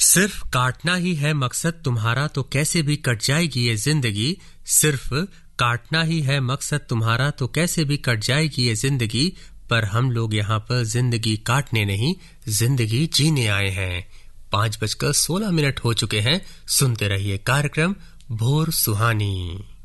सिर्फ काटना ही है मकसद तुम्हारा तो कैसे भी कट जाएगी ये जिंदगी। सिर्फ काटना ही है मकसद तुम्हारा तो कैसे भी कट जाएगी ये जिंदगी। पर हम लोग यहाँ पर जिंदगी काटने नहीं, जिंदगी जीने आए हैं। 5:16 हो चुके हैं। सुनते रहिए कार्यक्रम भोर सुहानी।